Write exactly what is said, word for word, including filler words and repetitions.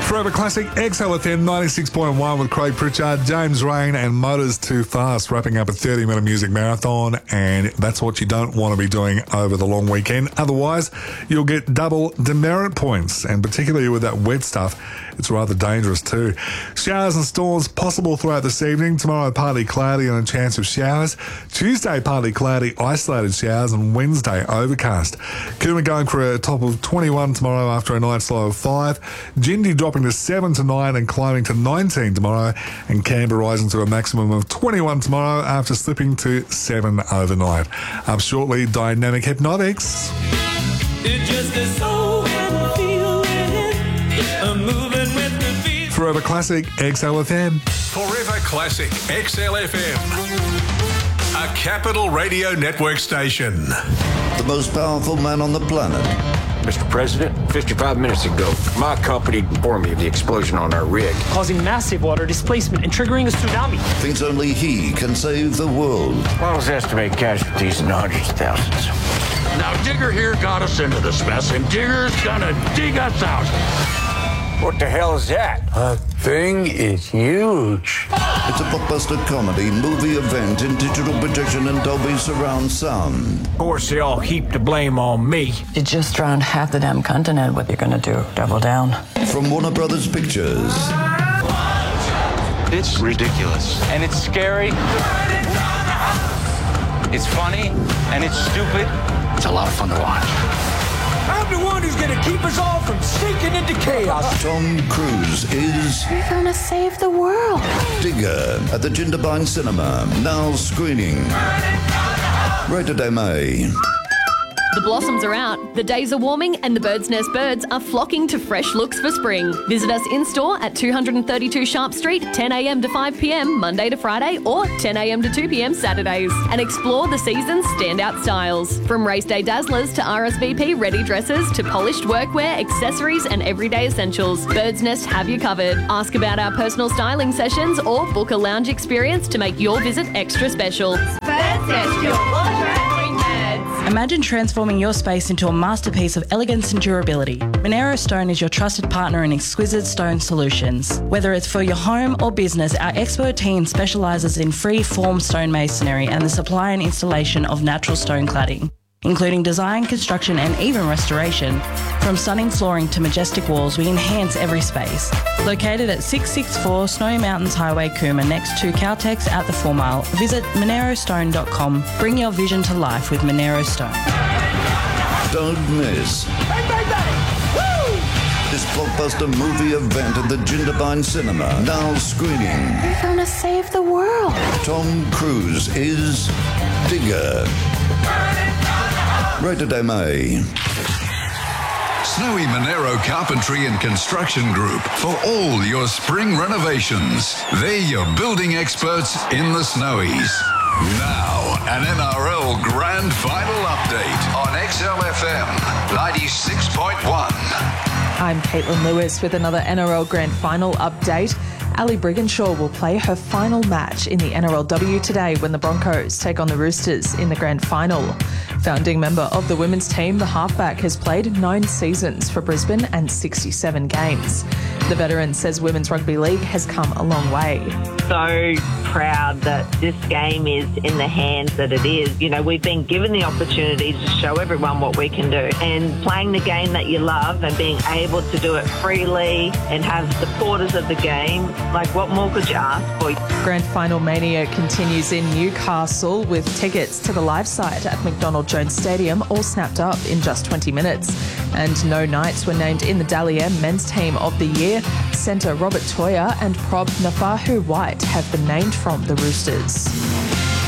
Forever Classic, X L F M ninety-six point one with Craig Pritchard, James Rain and Motors Too Fast, wrapping up a thirty-minute music marathon, and that's what you don't want to be doing over the long weekend. Otherwise, you'll get double demerit points, and particularly with that wet stuff, it's rather dangerous too. Showers and storms possible throughout this evening. Tomorrow, partly cloudy and a chance of showers. Tuesday, partly cloudy, isolated showers, and Wednesday, overcast. Cooma going for a top of twenty-one tomorrow after a night's low of five. Jindy dropping to seven tonight and climbing to nineteen tomorrow, and Canberra rising to a maximum of twenty-one tomorrow after slipping to seven overnight. Up shortly, Dynamic Hypnotics. It just is so and feeling, I'm moving with the beat. Forever Classic, X L F M. Forever Classic, X L F M. A Capital Radio Network station. The most powerful man on the planet. Mister President, fifty-five minutes ago, my company informed me of the explosion on our rig, causing massive water displacement and triggering a tsunami. Thinks only he can save the world. Models estimate casualties in the hundreds of thousands. Now, Digger here got us into this mess, and Digger's gonna dig us out. What the hell is that? That thing is huge. It's a blockbuster comedy movie event in digital projection and Dolby surround sound. Of course, they all heap the blame on me. You just drowned half the damn continent. What you gonna do? Double down? From Warner Brothers Pictures. It's ridiculous. And it's scary. It's funny. And it's stupid. It's a lot of fun to watch. I'm the one who's gonna keep us all from sinking into chaos. Tom Cruise is... We're gonna save the world. Digger at the Jindabyne Cinema, now screening. Rated M A. The blossoms are out, the days are warming, and the Bird's Nest birds are flocking to fresh looks for spring. Visit us in-store at two thirty-two Sharp Street, ten a m to five p m Monday to Friday, or ten a m to two p m Saturdays, and explore the season's standout styles. From race day dazzlers to R S V P ready dresses to polished workwear, accessories, and everyday essentials, Bird's Nest have you covered. Ask about our personal styling sessions or book a lounge experience to make your visit extra special. Bird's Nest, your wardrobe. Imagine transforming your space into a masterpiece of elegance and durability. Monero Stone is your trusted partner in exquisite stone solutions. Whether it's for your home or business, our expert team specialises in free-form stone masonry and the supply and installation of natural stone cladding, including design, construction and even restoration. From stunning flooring to majestic walls, we enhance every space. Located at six sixty-four Snowy Mountains Highway, Cooma, next to Caltex at the Four Mile, visit monero stone dot com. Bring your vision to life with Monero Stone. Don't miss Bang, bang, bang. Woo! this blockbuster movie event at the Jindabyne Cinema, now screening. We're gonna save the world. Tom Cruise is Digger. Rated M A. Snowy Monero Carpentry and Construction Group for all your spring renovations. They're your building experts in the Snowies. Now, an N R L Grand Final update on X L F M ninety-six point one. I'm Caitlin Lewis with another N R L Grand Final update. Ali Brigginshaw will play her final match in the N R L W today when the Broncos take on the Roosters in the Grand Final. Founding member of the women's team, the halfback has played nine seasons for Brisbane and sixty-seven games. The veteran says Women's Rugby League has come a long way. So proud that this game is in the hands that it is. You know, we've been given the opportunity to show everyone what we can do, and playing the game that you love and being able to do it freely and have supporters of the game, like what more could you ask for? Grand Final mania continues in Newcastle with tickets to the live site at McDonald Jones Stadium all snapped up in just twenty minutes. And no Knights were named in the Dally M Men's Team of the Year. Centre Robert Toya and Prob Nafahu White have been named from the Roosters.